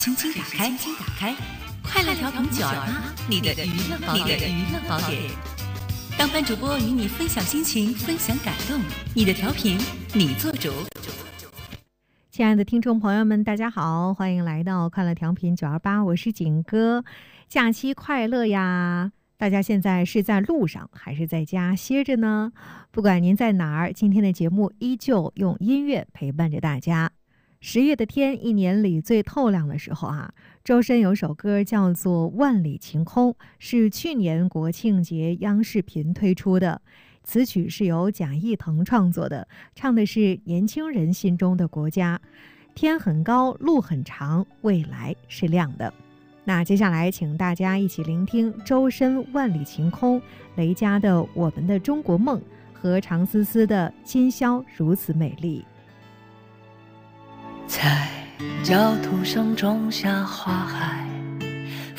轻轻打开，快乐调频928，你的娱乐宝典。当班主播与你分享心情，分享感动，你的调频你做主。 亲爱的听众朋友们，大家好，欢迎来到快乐调频928，我是景哥。假期快乐呀！大家现在是在路上还是在家歇着呢？不管您在哪儿，今天的节目依旧用音乐陪伴着大家。10月的天，一年里最透亮的时候啊，周深有首歌叫做《万里晴空》，是去年国庆节央视频推出的。词曲是由贾谊腾创作的，唱的是年轻人心中的国家。天很高，路很长，未来是亮的。那接下来请大家一起聆听周深《万里晴空》，雷佳的《我们的中国梦》和常思思的《今宵如此美丽》。 在焦土上种下花海，